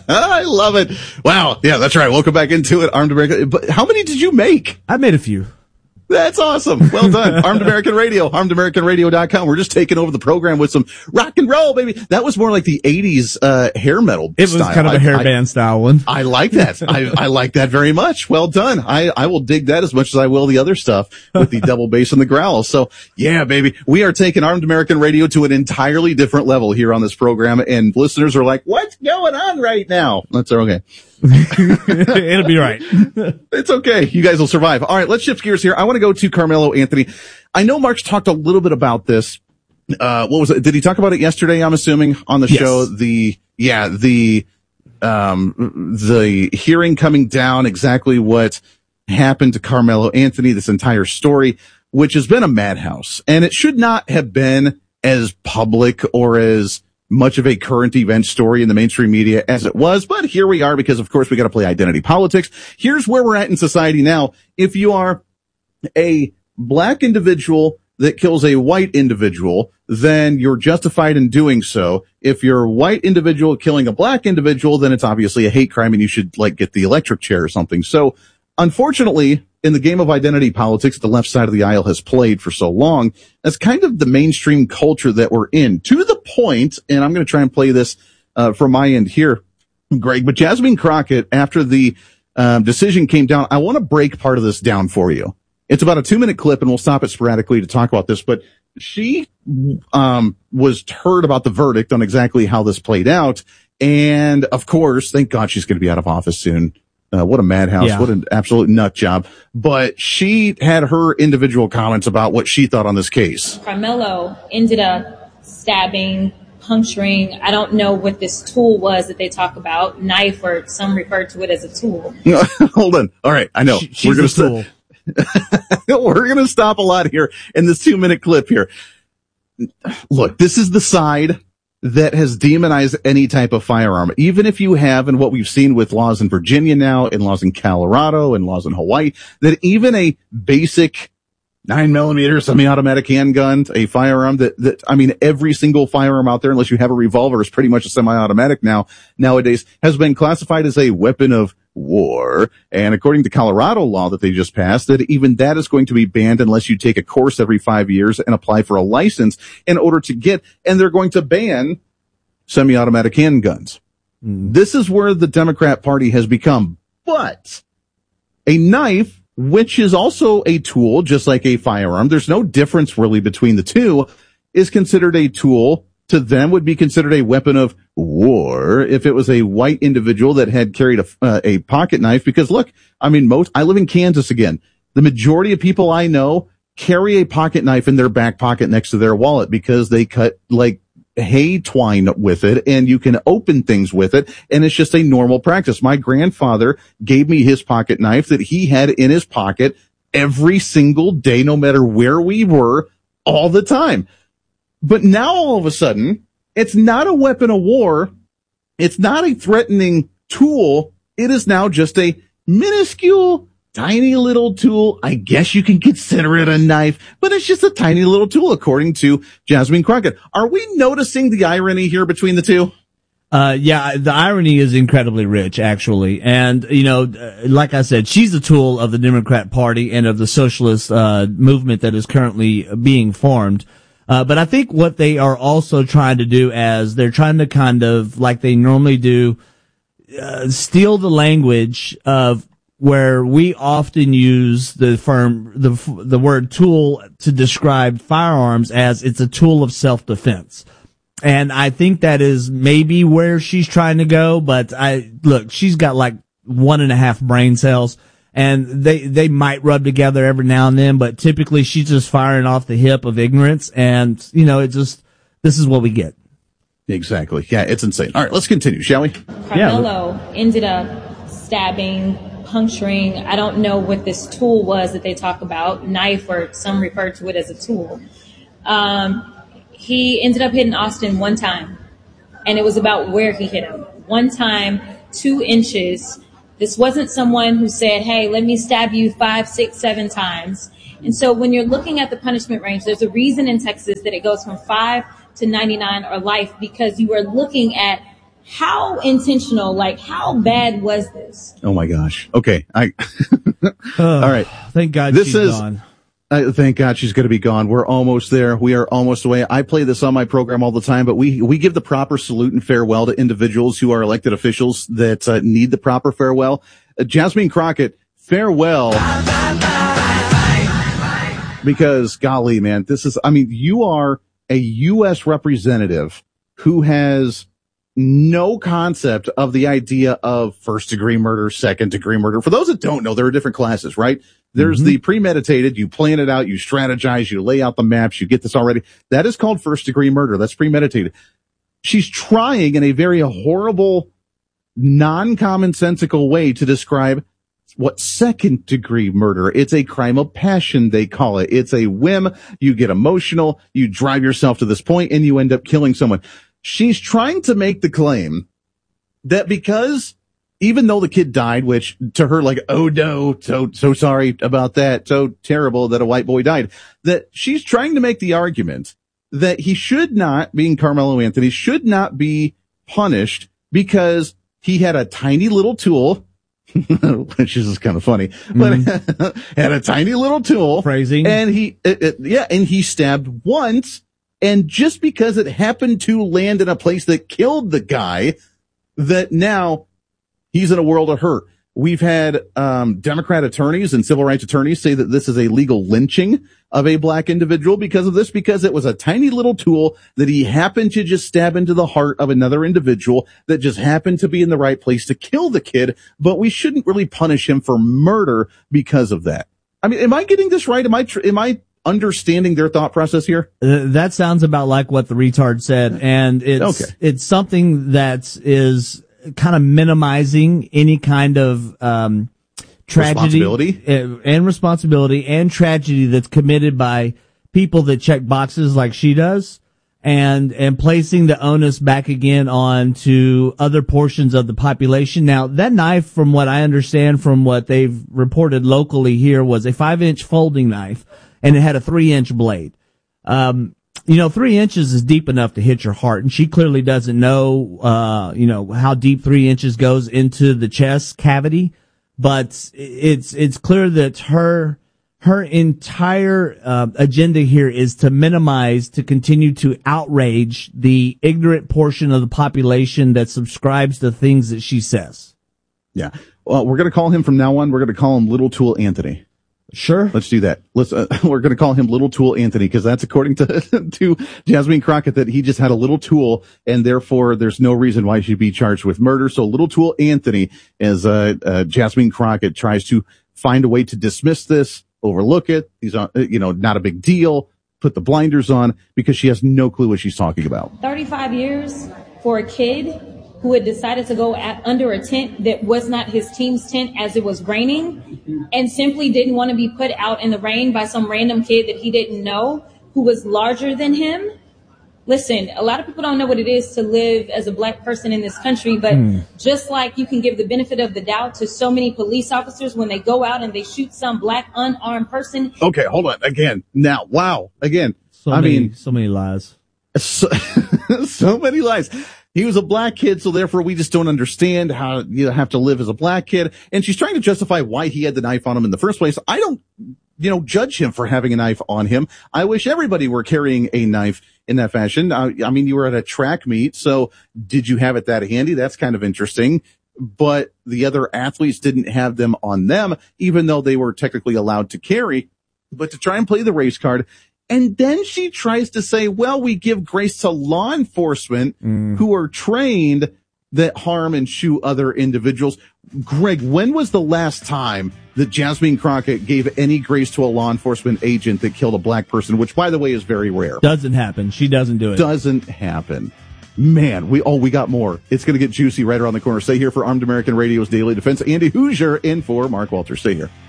I love it. Wow. Yeah, that's right. Welcome back into it, Armed American. But how many did you make? I made a few. That's awesome. Well done. Armed American Radio, armedamericanradio.com. We're just taking over the program with some rock and roll, baby. That was more like the 80s hair metal It was style. kind of a hairband style one. I like that. I like that very much. Well done. I will dig that as much as I will the other stuff with the double bass and the growl. So, yeah, baby. We are taking Armed American Radio to an entirely different level here on this program, and listeners are like, what's going on right now? That's okay. It'll be right. It's okay. You guys will survive. All right, let's shift gears here. I want to go to Carmelo Anthony. I know Mark's talked a little bit about this. What was it? Did he talk about it yesterday, I'm assuming, on the show? The hearing coming down, exactly what happened to Carmelo Anthony, this entire story, which has been a madhouse. And it should not have been as public or as much of a current event story in the mainstream media as it was, but here we are because, of course, we got to play identity politics. Here's where we're at in society now. If you are a black individual that kills a white individual, then you're justified in doing so. If you're a white individual killing a black individual, then it's obviously a hate crime and you should get the electric chair or something. So unfortunately, in the game of identity politics, the left side of the aisle has played for so long. That's kind of the mainstream culture that we're in, to the point, and I'm going to try and play this from my end here, Greg, but Jasmine Crockett, after the decision came down, I want to break part of this down for you. It's about a 2-minute clip, and we'll stop it sporadically to talk about this, but she was heard about the verdict on exactly how this played out, and of course, thank God she's going to be out of office soon. What a madhouse. Yeah. What an absolute nut job. But she had her individual comments about what she thought on this case. Carmelo ended up stabbing, puncturing. I don't know what this tool was that they talk about, knife, or some refer to it as a tool. Hold on. All right. I know. We're going to we're going to stop a lot here in this 2-minute clip here. Look, this is the side that has demonized any type of firearm, even if you have, and what we've seen with laws in Virginia now, and laws in Colorado, and laws in Hawaii, that even a basic 9mm semi-automatic handgun, a firearm every single firearm out there, unless you have a revolver, is pretty much a semi-automatic nowadays, has been classified as a weapon of war. And according to Colorado law that they just passed, that even that is going to be banned unless you take a course every 5 years and apply for a license in order to get, and they're going to ban semi-automatic handguns. This is where the Democrat Party has become. But a knife, which is also a tool, just like a firearm, there's no difference really between the two, is considered a tool. To them would be considered a weapon of war if it was a white individual that had carried a pocket knife. Because look, I live in Kansas again. The majority of people I know carry a pocket knife in their back pocket next to their wallet because they cut hay twine with it and you can open things with it. And it's just a normal practice. My grandfather gave me his pocket knife that he had in his pocket every single day, no matter where we were, all the time. But now all of a sudden, it's not a weapon of war. It's not a threatening tool. It is now just a minuscule, tiny little tool. I guess you can consider it a knife, but it's just a tiny little tool, according to Jasmine Crockett. Are we noticing the irony here between the two? Yeah, the irony is incredibly rich, actually. And, like I said, she's a tool of the Democrat Party and of the socialist movement that is currently being formed. But I think what they are also trying to do, as they're trying to kind of, like they normally do, steal the language of where we often use the word tool to describe firearms as it's a tool of self-defense. And I think that is maybe where she's trying to go, but she's got 1.5 brain cells. And they might rub together every now and then, but typically she's just firing off the hip of ignorance. And, this is what we get. Exactly. Yeah, it's insane. All right, let's continue, shall we? Carmelo ended up stabbing, puncturing. I don't know what this tool was that they talk about, knife, or some refer to it as a tool. He ended up hitting Austin one time, and it was about where he hit him. One time, 2 inches. This wasn't someone who said, hey, let me stab you 5, 6, 7 times. And so when you're looking at the punishment range, there's a reason in Texas that it goes from 5 to 99 or life, because you are looking at How intentional, like how bad was this? Oh my gosh. Okay. All right. Thank God This she's is gone. Thank God she's going to be gone. We're almost there. We are almost away. I play this on my program all the time, but we give the proper salute and farewell to individuals who are elected officials that need the proper farewell. Jasmine Crockett, farewell. Because golly, man, you are a U.S. representative who has no concept of the idea of first degree murder, second degree murder. For those that don't know, there are different classes, right? There's the premeditated, you plan it out, you strategize, you lay out the maps, you get this already. That is called first degree murder. That's premeditated. She's trying in a very horrible, non-commonsensical way to describe what second degree murder. It's a crime of passion, they call it. It's a whim. You get emotional, you drive yourself to this point, and you end up killing someone. She's trying to make the claim that because even though the kid died, which to her, like, oh no, so sorry about that, so terrible that a white boy died, that she's trying to make the argument that he should not, being Carmelo Anthony, should not be punished because he had a tiny little tool, which is kind of funny, but had a tiny little tool. Phrasing. And he stabbed once. And just because it happened to land in a place that killed the guy, that now he's in a world of hurt. We've had Democrat attorneys and civil rights attorneys say that this is a legal lynching of a black individual because of this, because it was a tiny little tool that he happened to just stab into the heart of another individual that just happened to be in the right place to kill the kid. But we shouldn't really punish him for murder because of that. I mean, am I getting this right? Am I understanding their thought process here? That sounds about like what the retard said, and it's something that is kind of minimizing any kind of tragedy and responsibility and tragedy that's committed by people that check boxes like she does, and placing the onus back again on to other portions of the population. Now, that knife, from what I understand from what they've reported locally here, was a 5-inch folding knife, and it had a 3-inch blade. 3 inches is deep enough to hit your heart, and she clearly doesn't know, how deep 3 inches goes into the chest cavity. But it's clear that her entire agenda here is to minimize, to continue to outrage the ignorant portion of the population that subscribes to things that she says. Yeah. Well, we're going to call him from now on. We're going to call him Little Tool Anthony. Sure. Let's do that. We're going to call him Little Tool Anthony because that's according to Jasmine Crockett, that he just had a little tool and therefore there's no reason why he should be charged with murder. So Little Tool Anthony, as Jasmine Crockett tries to find a way to dismiss this, overlook it. He's not a big deal. Put the blinders on because she has no clue what she's talking about. 35 years for a kid who had decided to go under a tent that was not his team's tent as it was raining, and simply didn't want to be put out in the rain by some random kid that he didn't know who was larger than him. Listen, a lot of people don't know what it is to live as a black person in this country, but just like you can give the benefit of the doubt to so many police officers when they go out and they shoot some black unarmed person. Okay, hold on. Again. Now, wow. Again. So many lies. So many lies. He was a black kid, so therefore we just don't understand how you have to live as a black kid. And she's trying to justify why he had the knife on him in the first place. I don't, judge him for having a knife on him. I wish everybody were carrying a knife in that fashion. You were at a track meet, so did you have it that handy? That's kind of interesting. But the other athletes didn't have them on them, even though they were technically allowed to carry. But to try and play the race card. And then she tries to say, well, we give grace to law enforcement who are trained that harm and shoot other individuals. Greg, when was the last time that Jasmine Crockett gave any grace to a law enforcement agent that killed a black person, which, by the way, is very rare? Doesn't happen. She doesn't do it. Doesn't happen. Man, we got more. It's going to get juicy right around the corner. Stay here for Armed American Radio's Daily Defense. Andy Hoosier in for Mark Walter. Stay here.